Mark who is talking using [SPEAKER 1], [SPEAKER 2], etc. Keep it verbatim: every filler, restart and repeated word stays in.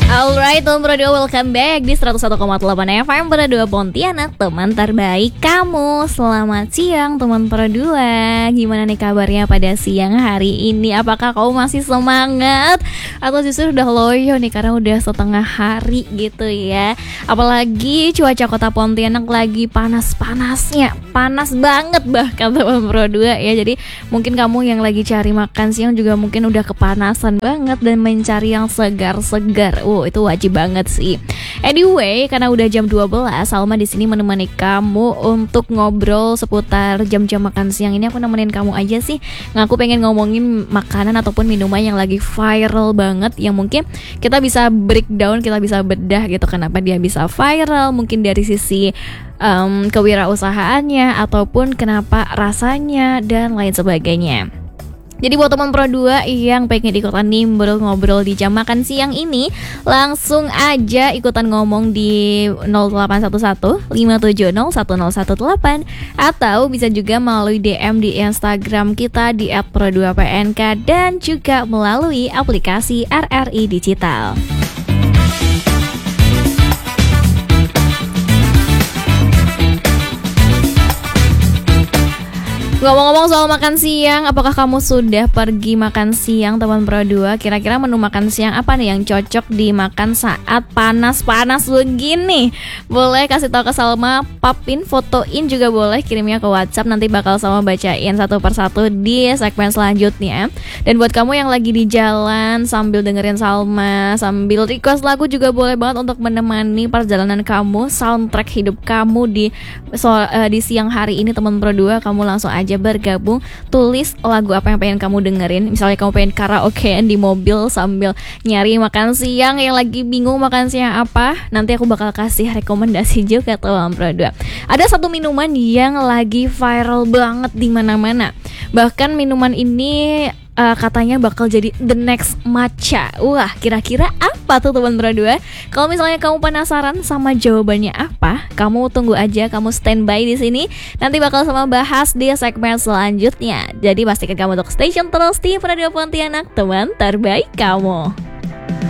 [SPEAKER 1] Alright, teman Pro dua, welcome back di seratus satu koma delapan F M Pro dua Pontianak, teman terbaik kamu. Selamat siang teman Pro dua. Gimana nih kabarnya pada siang hari ini? Apakah kamu masih semangat? Atau justru udah loyo nih karena udah setengah hari gitu ya? Apalagi cuaca kota Pontianak lagi panas-panasnya, panas banget bahkan teman Pro dua ya. Jadi mungkin kamu yang lagi cari makan siang juga mungkin udah kepanasan banget dan mencari yang segar-segar. Oh, itu wajib banget sih. Anyway, karena udah jam dua belas, Salma di sini menemani kamu untuk ngobrol seputar jam-jam makan siang ini. Aku nemenin kamu aja sih. Ngaku pengen ngomongin makanan ataupun minuman yang lagi viral banget, yang mungkin kita bisa breakdown, kita bisa bedah gitu kenapa dia bisa viral, mungkin dari sisi um, kewirausahaannya ataupun kenapa rasanya dan lain sebagainya. Jadi buat teman Pro dua yang pengen ikutan nimbrung ngobrol di jam makan siang ini, langsung aja ikutan ngomong di nol delapan satu satu lima tujuh nol satu nol satu delapan, atau bisa juga melalui D M di Instagram kita di et pro dua p n k dan juga melalui aplikasi R R I Digital. Ngomong-ngomong soal makan siang, apakah kamu sudah pergi makan siang teman Pro dua? Kira-kira menu makan siang apa nih yang cocok dimakan saat panas-panas begini? Boleh kasih tahu ke Salma, papin, fotoin juga boleh, kirimnya ke WhatsApp, nanti bakal Salma bacain satu persatu di segmen selanjutnya. Dan buat kamu yang lagi di jalan sambil dengerin Salma, sambil request lagu juga boleh banget untuk menemani perjalanan kamu, soundtrack hidup kamu di so, uh, di siang hari ini teman Pro dua. Kamu langsung aja bergabung, tulis lagu apa yang pengen kamu dengerin. Misalnya kamu pengen karaokean di mobil sambil nyari makan siang, yang lagi bingung makan siang apa, nanti aku bakal kasih rekomendasi juga teman Pro dua. Ada satu minuman yang lagi viral banget di mana-mana. Bahkan minuman ini Uh, katanya bakal jadi the next matcha. Wah, kira-kira apa tuh teman Pro dua? Kalau misalnya kamu penasaran sama jawabannya apa, kamu tunggu aja, kamu standby di sini. Nanti bakal sama bahas di segmen selanjutnya. Jadi pastikan kamu untuk stay tune terus di Pro dua Pontianak, teman terbaik kamu.